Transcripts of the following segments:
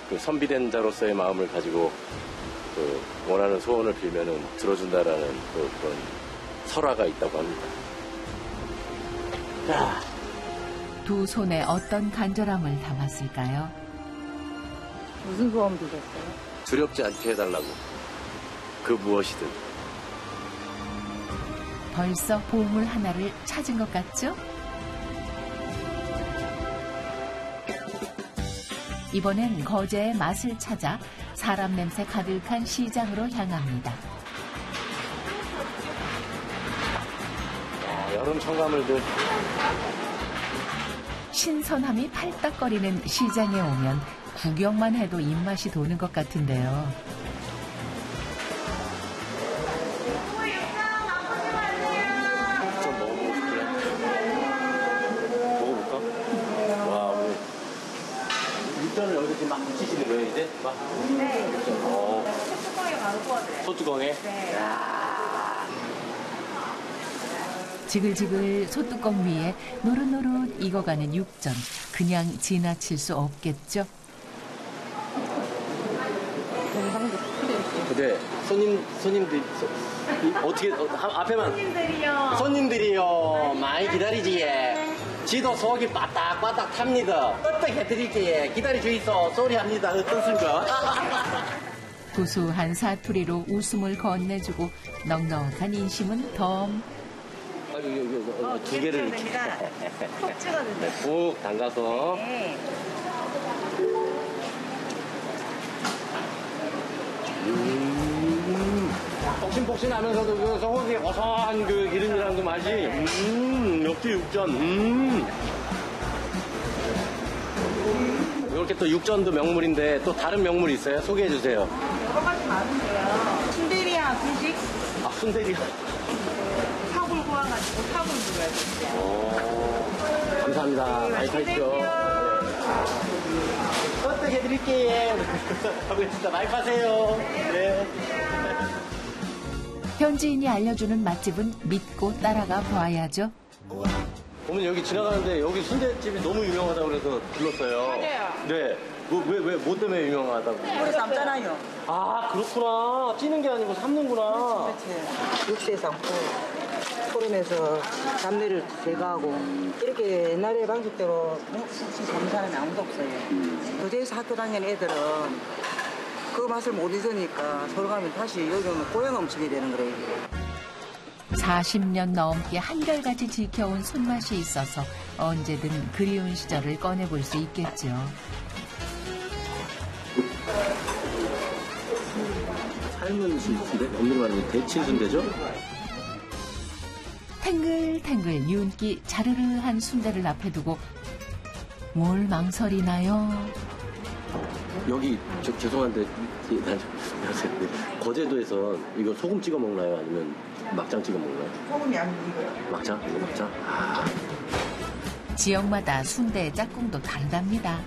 그 선비된 자로서의 마음을 가지고 그 원하는 소원을 빌면은 들어준다라는 그런 설화가 있다고 합니다. 자. 두 손에 어떤 간절함을 담았을까요? 무슨 소원 빌었어요? 두렵지 않게 해달라고. 그 무엇이든. 벌써 보물 하나를 찾은 것 같죠? 이번엔 거제의 맛을 찾아 사람 냄새 가득한 시장으로 향합니다. 여름 첨가물들. 신선함이 팔딱거리는 시장에 오면 구경만 해도 입맛이 도는 것 같은데요. 좀 먹어볼게. 먹어볼까? 와, 오늘 육전을 여기서 지금 막 묻히시는 거예요, 이제? 막? 네. 소뚜껑에 바로 구워드려요. 소뚜껑에? 네. 지글지글 소뚜껑 위에 노릇노릇 익어가는 육전. 그냥 지나칠 수 없겠죠? 근데 손님들이 어떻게 앞에만 손님들이요 많이 기다리지. 지도 속이 바닥바닥 탑니다. 어떻게 해드릴게 기다려 주이소 소리합니다. 어떻습니까? 구수한 사투리로 웃음을 건네주고 넉넉한 인심은 덤. 두 개를 이렇게 푹 찍어주세요. 푹 담가서. 네. 폭신폭신하면서도 그 소고기의 고소한 그 기름이랑 그 맛이 역시 육전. 이렇게 또 육전도 명물인데 또 다른 명물이 있어요? 소개해 주세요. 여러 가지 많은데요. 순대리야 분식. 아, 순대리야. 탑을 구워가지고 탑을 불어야 돼요. 오, 감사합니다. 많이 파십시오. 어떻게 드릴게요? 하고 많이 파세요. 네. 현지인이 알려주는 맛집은 믿고 따라가 봐야죠. 어머니 여기 지나가는데 여기 순대집이 너무 유명하다고 그래서 불렀어요. 맞아요. 네. 뭐 때문에 유명하다고? 우리 삶잖아요. 아, 그렇구나. 찌는 게 아니고 삶는구나. 그렇지. 육수에 삶고 소름에서 잡내를 제거하고 이렇게 옛날의 방식대로 잡는 사람이 아무도 없어요. 거제에서 학교 다니는 애들은 그 맛을 못 잊으니까 서울 가면 다시 여기 오면 고향 음식이 되는 거래요. 40년 넘게 한결같이 지켜온 손맛이 있어서 언제든 그리운 시절을 꺼내볼 수 있겠죠. 삶은 순대? 엄밀히 말하면 데친 순대죠? 탱글탱글 윤기 자르르한 순대를 앞에 두고 뭘 망설이나요? 여기 죄송한데 거제도에서 이거 소금 찍어 먹나요? 아니면 막장 찍어 먹나요? 소금이 안 익어요. 막장? 이거 막장? 아. 지역마다 순대의 짝꿍도 다르답니다.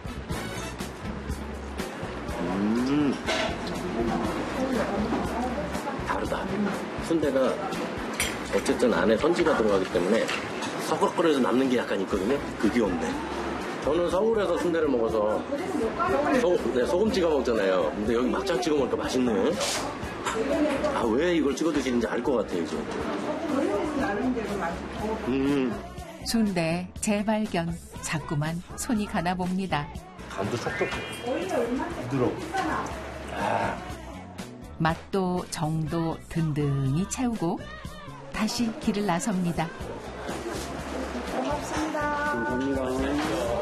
다르다. 순대가 어쨌든 안에 선지가 들어가기 때문에 서걱거려서 남는 게 약간 있거든요. 그게 없네. 저는 서울에서 순대를 먹어서 소금 찍어 먹잖아요. 근데 여기 막장 찍어 먹으니까 맛있네. 아, 왜 이걸 찍어 드시는지 알 것 같아요, 이제. 순대 재발견. 자꾸만 손이 가나 봅니다. 간도 촉촉해. 부드러워. 맛도 정도 든든히 채우고 다시 길을 나섭니다. 감사합니다.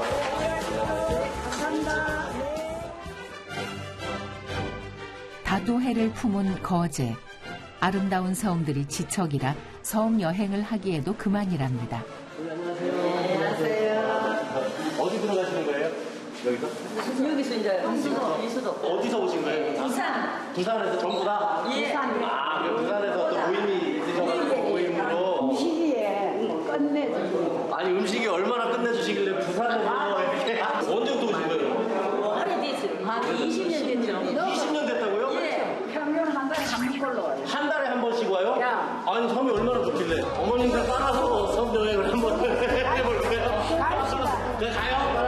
다도해를 품은 거제. 아름다운 성들이 지척이라 성 여행을 하기에도 그만이랍니다. 안녕하세요. 어디 들어가시는 거예요? 여기서? 여기서 이제 이수도. 어디서 오신 거예요? 부산. 부산에서 전부 다? 예. 아, 그럼 부산에서 또 모임이 있으셔가지고 모임으로. 음식이 끝내주고. 아니, 음식이 얼마나 끝내주시길래 부산에서 이렇게. 언제부터 오신 거예요? 오래됐어요. 한 20년 됐죠. 20년 됐다고요? 예. 평균 한 달에 한 걸로 와요. 한 달에 한 번씩 와요? 야. 아니, 섬이 얼마나 좋길래. 어머님들 따라서 섬 여행을 한번 해볼까요? 갑시다. 네, 가요.